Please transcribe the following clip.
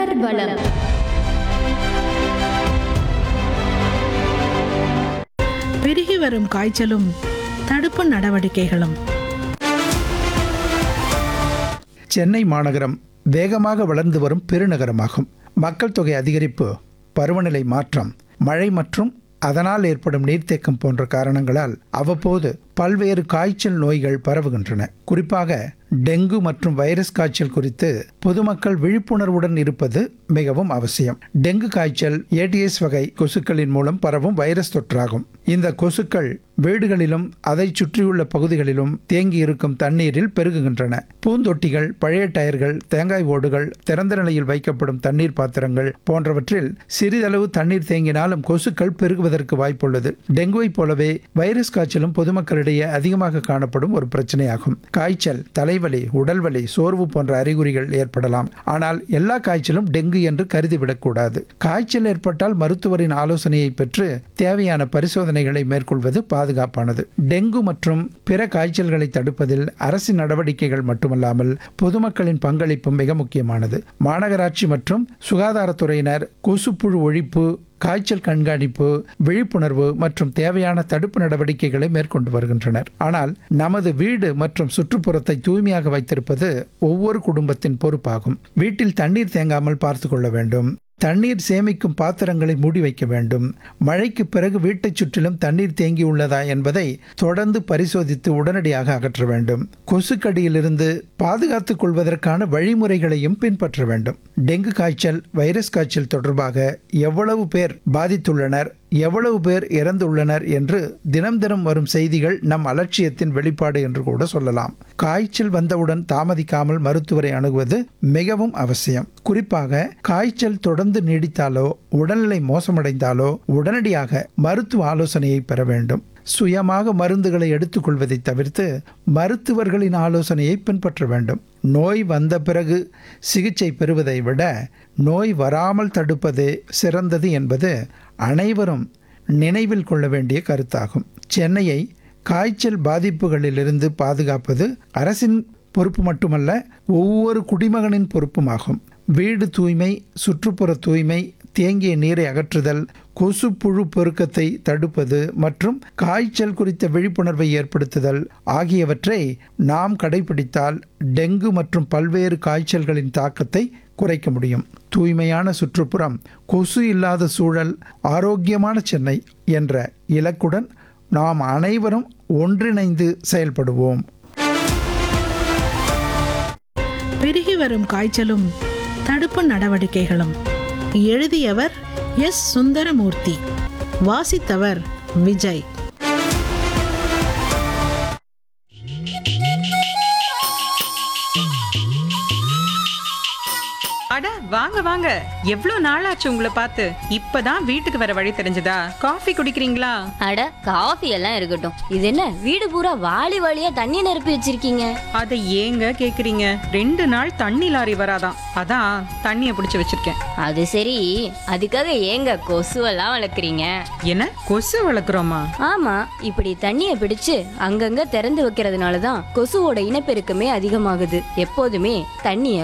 நகர்வலம். பெருகி வரும் காய்ச்சலும் தடுப்பு நடவடிக்கைகளும். சென்னை மாநகரம் வேகமாக வளர்ந்து வரும் பெருநகரமாகும். மக்கள் தொகை அதிகரிப்பு, பருவநிலை மாற்றம், மழை மற்றும் அதனால் ஏற்படும் நீர்த்தேக்கம் போன்ற காரணங்களால் அவ்வப்போது பல்வேறு காய்ச்சல் நோய்கள் பரவுகின்றன. குறிப்பாக டெங்கு மற்றும் வைரஸ் காய்ச்சல் குறித்து பொதுமக்கள் விழிப்புணர்வுடன் இருப்பது மிகவும் அவசியம். டெங்கு காய்ச்சல் ஏடிஎஸ் வகை கொசுக்களின் மூலம் பரவும் வைரஸ் தொற்றாகும். இந்த கொசுக்கள் வீடுகளிலும் அதை சுற்றியுள்ள பகுதிகளிலும் தேங்கி இருக்கும் தண்ணீரில் பெருகுகின்றன. பூந்தொட்டிகள், பழைய டயர்கள், தேங்காய் ஓடுகள், திறந்த நிலையில் வைக்கப்படும் தண்ணீர் பாத்திரங்கள் போன்றவற்றில் சிறிதளவு தண்ணீர் தேங்கினாலும் கொசுக்கள் பெருகுவதற்கு வாய்ப்புள்ளது. டெங்குவை போலவே வைரஸ் காய்ச்சலும் பொதுமக்களிடையே அதிகமாக காணப்படும் ஒரு பிரச்சனையாகும். காய்ச்சல், தலைவலி, உடல்வலி, சோர்வு போன்ற அறிகுறிகள் ஏற்படலாம். ஆனால் எல்லா காய்ச்சலும் டெங்கு என்று கருதிவிடக்கூடாது. காய்ச்சல் ஏற்பட்டால் மருத்துவரின் ஆலோசனையை பெற்று தேவையான பரிசோதனைகளை மேற்கொள்வது பாதுகாப்பானது. டெங்கு மற்றும் பிற காய்ச்சல்களை தடுப்பதில் அரசின் நடவடிக்கைகள் மட்டுமல்லாமல் பொதுமக்களின் பங்களிப்பும் மிக முக்கியமானது. மாநகராட்சி மற்றும் சுகாதாரத்துறையினர் கொசுப்புழு ஒழிப்பு, காய்ச்சல் கண்காணிப்பு, விழிப்புணர்வு மற்றும் தேவையான தடுப்பு நடவடிக்கைகளை மேற்கொண்டு வருகின்றனர். ஆனால் நமது வீடு மற்றும் சுற்றுப்புறத்தை தூய்மையாக வைத்திருப்பது ஒவ்வொரு குடும்பத்தின் பொறுப்பாகும். வீட்டில் தண்ணீர் தேங்காமல் பார்த்து கொள்ள வேண்டும். தண்ணீர் சேமிக்கும் பாத்திரங்களை மூடி வைக்க வேண்டும். மழைக்கு பிறகு வீட்டைச் சுற்றிலும் தண்ணீர் தேங்கியுள்ளதா என்பதை தொடர்ந்து பரிசோதித்து உடனடியாக அகற்ற வேண்டும். கொசுக்கடியிலிருந்து பாதுகாத்துக் கொள்வதற்கான வழிமுறைகளையும் பின்பற்ற வேண்டும். டெங்கு காய்ச்சல், வைரஸ் காய்ச்சல் தொடர்பாக எவ்வளவு பேர் பாதித்துள்ளனர், எவ்வளவு பேர் இறந்துள்ளனர் என்று தினம் தினம் வரும் செய்திகள் நம் அலட்சியத்தின் வெளிப்பாடு என்று கூட சொல்லலாம். காய்ச்சல் வந்தவுடன் தாமதிக்காமல் மருத்துவரை அணுகுவது மிகவும் அவசியம். குறிப்பாக காய்ச்சல் தொடர்ந்து நீடித்தாலோ உடல்நிலை மோசமடைந்தாலோ உடனடியாக மருத்துவ ஆலோசனையை பெற வேண்டும். சுயமாக மருந்துகளை எடுத்துக்கொள்வதை தவிர்த்து மருத்துவர்களின் ஆலோசனையை பின்பற்ற வேண்டும். நோய் வந்த பிறகு சிகிச்சை பெறுவதை விட நோய் வராமல் தடுப்பதே சிறந்தது என்பது அனைவரும் நினைவில் கொள்ள வேண்டிய கருத்தாகும். சென்னையை காய்ச்சல் பாதிப்புகளிலிருந்து பாதுகாப்பது அரசின் பொறுப்பு மட்டுமல்ல, ஒவ்வொரு குடிமகனின் பொறுப்புமாகும். வீடு தூய்மை, சுற்றுப்புற தூய்மை, தேங்கிய நீரை அகற்றுதல், கொசு புழு பெருக்கத்தை தடுப்பது மற்றும் காய்ச்சல் குறித்த விழிப்புணர்வை ஏற்படுத்துதல் ஆகியவற்றை நாம் கடைபிடித்தால் டெங்கு மற்றும் பல்வேறு காய்ச்சல்களின் தாக்கத்தை குறைக்க முடியும். தூய்மையான சுற்றுப்புறம், கொசு இல்லாத சூழல், ஆரோக்கியமான சென்னை என்ற இலக்குடன் நாம் அனைவரும் ஒன்றிணைந்து செயல்படுவோம். பெருகி வரும் காய்ச்சலும் தடுப்பு நடவடிக்கைகளும். எழுதியவர் எஸ். சுந்தரமூர்த்தி. வாசித்தவர் விஜய். அட வாங்க வாங்க, எவ்வளவு நாளாச்சு உங்களை பார்த்து. இப்பதான் வீட்டுக்கு வர வழி தெரிஞ்சதா? காஃபி குடிக்கிறீங்களா? அட காஃபி எல்லாம் இருக்கட்டும், இது என்ன வீடு பூரா வாளி வாளியா தண்ணி நிரப்பி வச்சிருக்கீங்க? அதை ஏங்க கேக்குறீங்க? 2 நாள் தண்ணி லாரி வராதான், அதான் தண்ணிய பிடிச்சு வச்சிருக்கேன். அது சரி, அதுக்காக ஏங்க கொசுவெல்லாம் வளர்க்குறீங்க? என்ன கொசு வளர்க்குறோமா? ஆமா, இப்படி தண்ணிய பிடிச்சு அங்கங்க திறந்து வைக்கிறதுனாலதான் கொசுவோட இனப்பெருக்கமே அதிகமாகுது. எப்போதுமே தண்ணிய